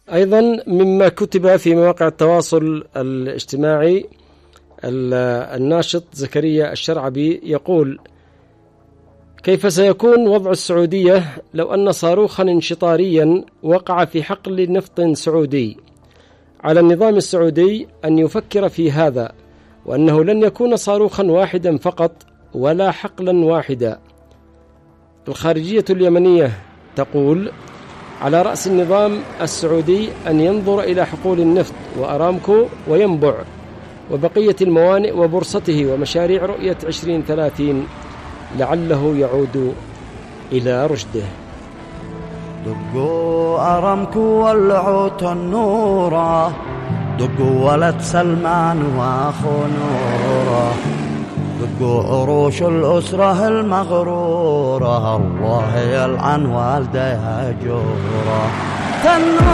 أيضا مما كتب في مواقع التواصل الاجتماعي، الناشط زكريا الشرعبي يقول: كيف سيكون وضع السعودية لو أن صاروخا انشطاريا وقع في حقل نفط سعودي؟ على النظام السعودي أن يفكر في هذا، وأنه لن يكون صاروخا واحدا فقط ولا حقلا واحدا. الخارجية اليمنية تقول: على رأس النظام السعودي أن ينظر إلى حقول النفط وأرامكو وينبع وبقية الموانئ وبورصته ومشاريع رؤية 2030 لعله يعود إلى رشده. دقوا أرامكو ولعوا تنورا، دقوا ولد سلمان واخو نوره، دقوا عروش الأسرة المغرورة، الله يلعن والديها جوره.